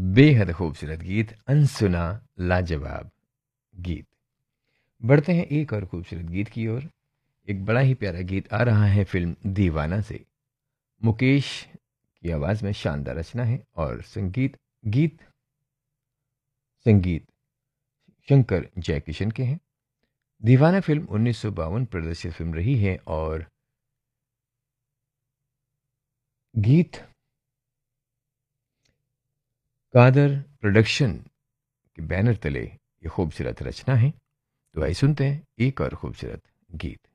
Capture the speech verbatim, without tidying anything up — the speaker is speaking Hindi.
बेहद खूबसूरत गीत, अनसुना लाजवाब गीत। बढ़ते हैं एक और खूबसूरत गीत की ओर। एक बड़ा ही प्यारा गीत आ रहा है फिल्म दीवाना से। मुकेश की आवाज में शानदार रचना है और संगीत गीत संगीत शंकर जयकिशन के हैं। दीवाना फिल्म उन्नीस सौ बावन प्रदर्शित फिल्म रही है और गीत कादर प्रोडक्शन के बैनर तले ये खूबसूरत रचना है। तो आइए सुनते हैं एक और खूबसूरत गीत।